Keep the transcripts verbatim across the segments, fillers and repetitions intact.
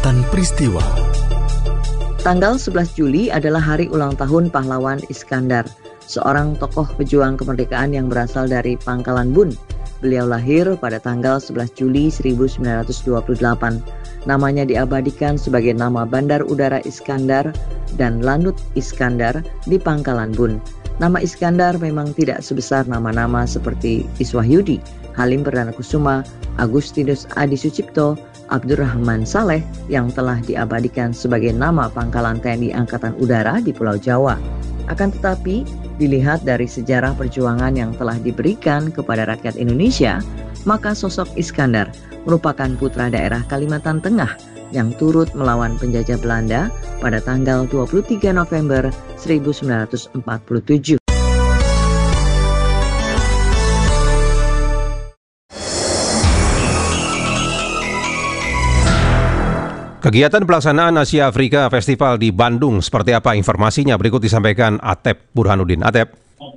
Catatan Peristiwa. Tanggal sebelas Juli adalah hari ulang tahun pahlawan Iskandar, seorang tokoh pejuang kemerdekaan yang berasal dari Pangkalan Bun. Beliau lahir pada tanggal sebelas Juli seribu sembilan ratus dua puluh delapan. Namanya diabadikan sebagai nama Bandar Udara Iskandar dan Lanut Iskandar di Pangkalan Bun. Nama Iskandar memang tidak sebesar nama-nama seperti Iswahyudi, Halim Perdana Kusuma, Agustinus Adi Sucipto, Abdurrahman Saleh yang telah diabadikan sebagai nama pangkalan T N I Angkatan Udara di Pulau Jawa. Akan tetapi, dilihat dari sejarah perjuangan yang telah diberikan kepada rakyat Indonesia, maka sosok Iskandar merupakan putra daerah Kalimantan Tengah yang turut melawan penjajah Belanda pada tanggal dua puluh tiga November seribu sembilan ratus empat puluh tujuh. Kegiatan pelaksanaan Asia Afrika Festival di Bandung seperti apa informasinya? Berikut disampaikan Atep Burhanuddin. Atep.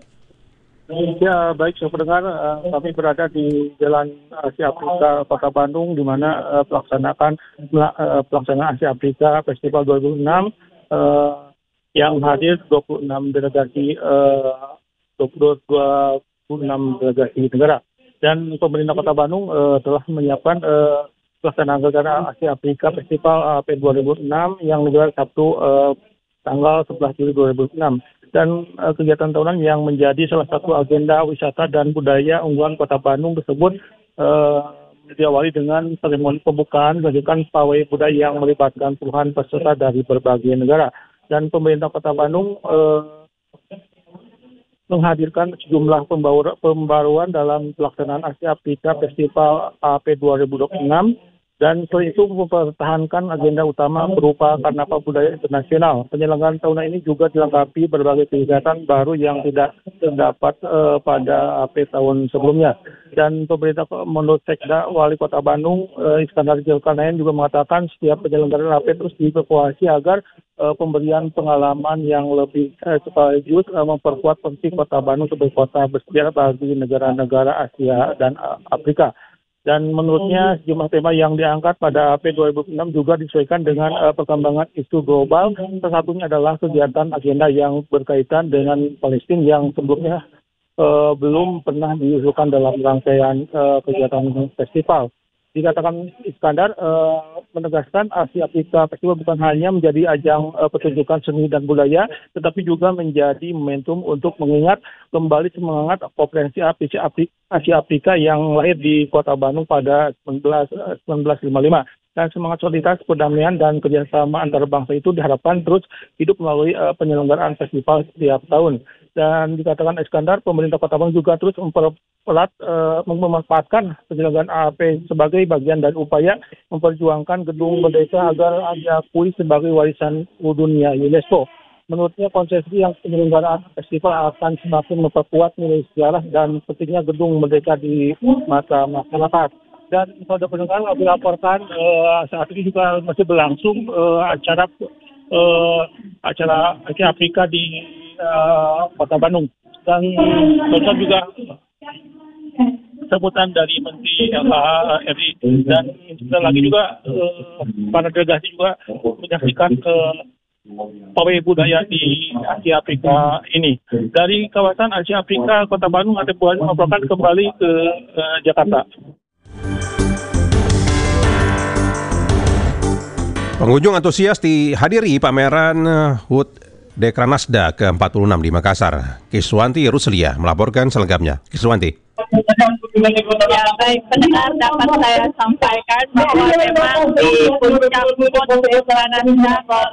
Ya, baik, saya pendengar, uh, kami berada di Jalan Asia Afrika Kota Bandung, di mana uh, pelaksanakan uh, pelaksanaan Asia Afrika Festival dua ribu enam uh, yang hadir dua puluh enam delegasi uh, dua puluh enam delegasi negara. Dan pemerintah Kota Bandung uh, telah menyiapkan uh, pelaksanaan negara Asia Afrika Festival A P dua ribu enam yang digelar Sabtu uh, tanggal sebelas Juli dua ribu enam. Dan uh, kegiatan tahunan yang menjadi salah satu agenda wisata dan budaya unggulan Kota Bandung tersebut uh, diawali dengan seremoni pembukaan dilanjutkan pawai budaya yang melibatkan puluhan peserta dari berbagai negara. Dan pemerintah Kota Bandung uh, menghadirkan sejumlah pembaruan dalam pelaksanaan Asia Afrika Festival A P dua ribu enam. Dan selain itu mempertahankan agenda utama berupa Karnaval Budaya Internasional. Penyelenggaraan tahunan ini juga dilengkapi berbagai kegiatan baru yang tidak terdapat uh, pada A P tahun sebelumnya. Dan pemerintah menurut Sekda Wali Kota Bandung, uh, Iskandar Zulkarnain juga mengatakan setiap penyelenggaraan A P terus dievaluasi agar uh, pemberian pengalaman yang lebih uh, sekaligus uh, memperkuat penting Kota Bandung sebagai kota bersejarah bagi negara-negara Asia dan uh, Afrika. Dan menurutnya sejumlah tema yang diangkat pada A P dua ribu enam juga disesuaikan dengan uh, perkembangan isu global. Salah satunya adalah kegiatan agenda yang berkaitan dengan Palestina yang sebelumnya uh, belum pernah diusulkan dalam rangkaian uh, kegiatan festival. Dikatakan Iskandar uh, menegaskan Asia Afrika Festival bukan hanya menjadi ajang uh, pertunjukan seni dan budaya, tetapi juga menjadi momentum untuk mengingat kembali semangat Konferensi Asia Afrika yang lahir di Kota Bandung pada seribu sembilan ratus lima puluh lima. Dan semangat soliditas, perdamaian, dan kerjasama antar bangsa itu diharapkan terus hidup melalui uh, penyelenggaraan festival setiap tahun. Dan dikatakan Iskandar, pemerintah Kota Bandung juga terus mempererat uh, memanfaatkan penyelenggaraan A P sebagai bagian dari upaya memperjuangkan Gedung Merdeka agar diakui sebagai warisan dunia UNESCO. Menurutnya konsepsi yang penyelenggaraan festival akan semakin memperkuat nilai sejarah dan pentingnya Gedung Merdeka di mata masyarakat. Dan pada pendengar dilaporkan uh, saat ini juga masih berlangsung uh, acara uh, acara Asia Afrika di uh, Kota Bandung. Dan barusan juga sambutan dari Menteri L H R I dan sebentar lagi juga uh, para delegasi juga menyaksikan ke pawai budaya di Asia Afrika ini. Dari kawasan Asia Afrika Kota Bandung ada buat melaporkan kembali ke uh, Jakarta. Pengunjung antusias dihadiri pameran H U T Dekranasda ke empat puluh enam di Makassar. Kiswanti Ruslia melaporkan selengkapnya. Kiswanti. Ya, baik pendengar, dapat saya sampaikan bahwa memang di puncak H U T Dekranasda